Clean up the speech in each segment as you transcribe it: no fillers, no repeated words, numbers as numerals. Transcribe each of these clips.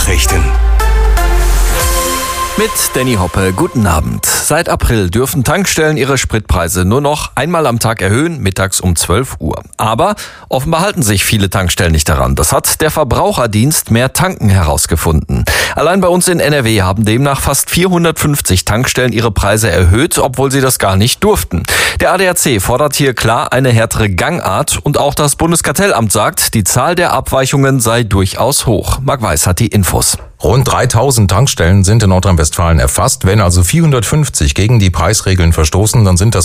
Nachrichten. Mit Danny Hoppe, guten Abend. Seit April dürfen Tankstellen ihre Spritpreise nur noch einmal am Tag erhöhen, mittags um 12 Uhr. Aber offenbar halten sich viele Tankstellen nicht daran. Das hat der Verbraucherdienst Mehr Tanken herausgefunden. Allein bei uns in NRW haben demnach fast 450 Tankstellen ihre Preise erhöht, obwohl sie das gar nicht durften. Der ADAC fordert hier klar eine härtere Gangart und auch das Bundeskartellamt sagt, die Zahl der Abweichungen sei durchaus hoch. Marc Weiß hat die Infos. Rund 3000 Tankstellen sind in Nordrhein-Westfalen erfasst. Wenn also 450 gegen die Preisregeln verstoßen, dann sind das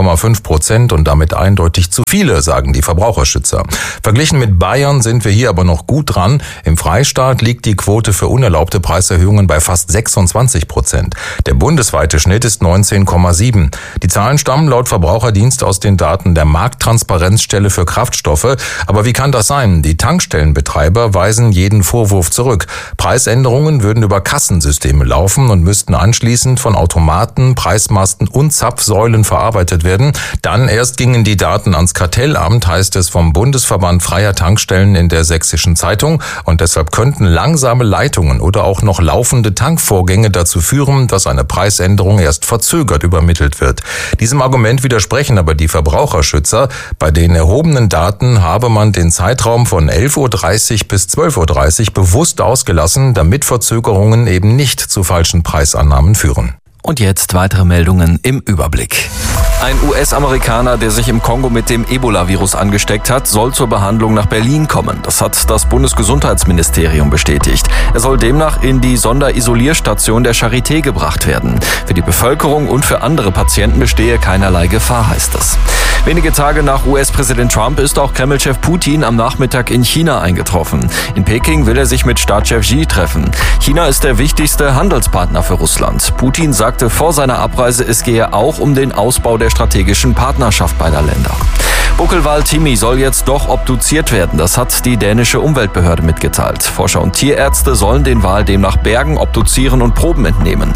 14,5% und damit eindeutig zu viele, sagen die Verbraucherschützer. Verglichen mit Bayern sind wir hier aber noch gut dran. Im Freistaat liegt die Quote für unerlaubte Preiserhöhungen bei fast 26%. Der bundesweite Schnitt ist 19,7. Die Zahlen stammen laut Verbraucherdienst aus den Daten der Markttransparenzstelle für Kraftstoffe. Aber wie kann das sein? Die Tankstellenbetreiber weisen jeden Vorwurf zurück. Preisänderungen würden über Kassensysteme laufen und müssten anschließend von Automaten, Preismasten und Zapfsäulen verarbeitet werden. Dann erst gingen die Daten ans Kartellamt, heißt es vom Bundesverband Freier Tankstellen in der Sächsischen Zeitung. Und deshalb könnten langsame Leitungen oder auch noch laufende Tankvorgänge dazu führen, dass eine Preisänderung erst verzögert übermittelt wird. Diesem Argument widersprechen aber die Verbraucherschützer. Bei den erhobenen Daten habe man den Zeitraum von 11.30 Uhr bis 12.30 Uhr bewusst ausgelassen, damit Verzögerungen eben nicht zu falschen Preisannahmen führen. Und jetzt weitere Meldungen im Überblick. Ein US-Amerikaner, der sich im Kongo mit dem Ebola-Virus angesteckt hat, soll zur Behandlung nach Berlin kommen. Das hat das Bundesgesundheitsministerium bestätigt. Er soll demnach in die Sonderisolierstation der Charité gebracht werden. Für die Bevölkerung und für andere Patienten bestehe keinerlei Gefahr, heißt es. Wenige Tage nach US-Präsident Trump ist auch Kreml-Chef Putin am Nachmittag in China eingetroffen. In Peking will er sich mit Staatschef Xi treffen. China ist der wichtigste Handelspartner für Russland. Putin sagte vor seiner Abreise, es gehe auch um den Ausbau der strategischen Partnerschaft beider Länder. Buckelwal Timmy soll jetzt doch obduziert werden. Das hat die dänische Umweltbehörde mitgeteilt. Forscher und Tierärzte sollen den Wal demnach bergen, obduzieren und Proben entnehmen.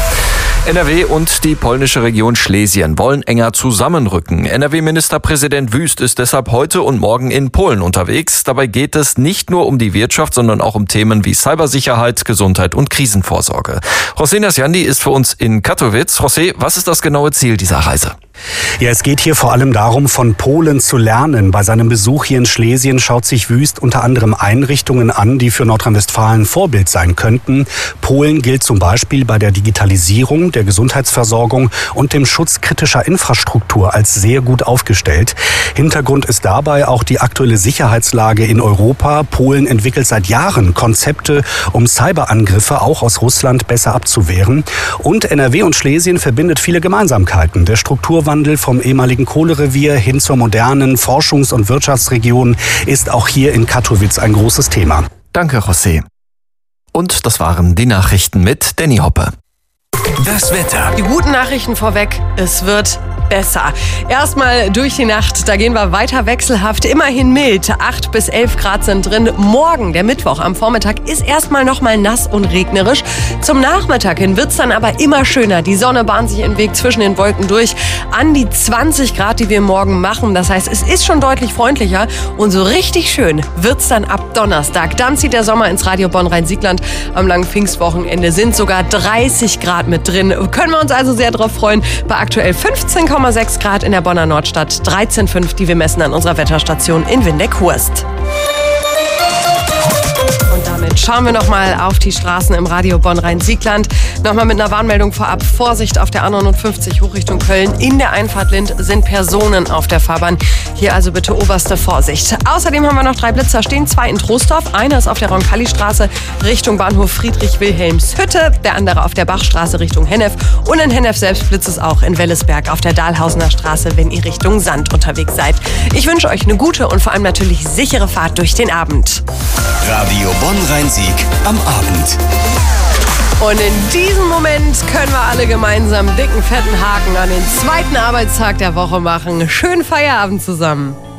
NRW und die polnische Region Schlesien wollen enger zusammenrücken. NRW-Ministerpräsident Wüst ist deshalb heute und morgen in Polen unterwegs. Dabei geht es nicht nur um die Wirtschaft, sondern auch um Themen wie Cybersicherheit, Gesundheit und Krisenvorsorge. José Nasjandi ist für uns in Katowice. José, was ist das genaue Ziel dieser Reise? Ja, es geht hier vor allem darum, von Polen zu lernen. Bei seinem Besuch hier in Schlesien schaut sich Wüst unter anderem Einrichtungen an, die für Nordrhein-Westfalen Vorbild sein könnten. Polen gilt zum Beispiel bei der Digitalisierung, der Gesundheitsversorgung und dem Schutz kritischer Infrastruktur als sehr gut aufgestellt. Hintergrund ist dabei auch die aktuelle Sicherheitslage in Europa. Polen entwickelt seit Jahren Konzepte, um Cyberangriffe auch aus Russland besser abzuwehren. Und NRW und Schlesien verbindet viele Gemeinsamkeiten. Der Strukturwandel vom ehemaligen Kohlerevier hin zur modernen Forschungs- und Wirtschaftsregion ist auch hier in Katowice ein großes Thema. Danke, José. Und das waren die Nachrichten mit Danny Hoppe. Das Wetter. Die guten Nachrichten vorweg, es wird besser. Erstmal durch die Nacht, da gehen wir weiter wechselhaft, immerhin mild. 8 bis 11 Grad sind drin. Morgen, der Mittwoch am Vormittag, ist erstmal noch mal nass und regnerisch. Zum Nachmittag hin wird's dann aber immer schöner. Die Sonne bahnt sich ihren Weg zwischen den Wolken durch. An die 20 Grad, die wir morgen machen. Das heißt, es ist schon deutlich freundlicher. Und so richtig schön wird's dann ab Donnerstag. Dann zieht der Sommer ins Radio Bonn-Rhein-Siegland. Am langen Pfingstwochenende sind sogar 30 Grad mit drin. Können wir uns also sehr drauf freuen. Bei aktuell 15,6 Grad in der Bonner Nordstadt, 13,5, die wir messen an unserer Wetterstation in Windeck-Hurst. Und damit schauen wir nochmal auf die Straßen im Radio Bonn-Rhein-Siegland. Nochmal mit einer Warnmeldung vorab. Vorsicht auf der A59 Hochrichtung Köln. In der Einfahrt Lind sind Personen auf der Fahrbahn. Hier also bitte oberste Vorsicht. Außerdem haben wir noch 3 Blitzer stehen. 2 in Troisdorf. Einer ist auf der Roncalli-Straße Richtung Bahnhof Friedrich-Wilhelms-Hütte. Der andere auf der Bachstraße Richtung Hennef. Und in Hennef selbst blitzt es auch in Wellesberg auf der Dahlhausener Straße, wenn ihr Richtung Sand unterwegs seid. Ich wünsche euch eine gute und vor allem natürlich sichere Fahrt durch den Abend. Radio Bonn-Rhein-Sieg am Abend. Und in diesem Moment können wir alle gemeinsam dicken, fetten Haken an den zweiten Arbeitstag der Woche machen. Schönen Feierabend zusammen.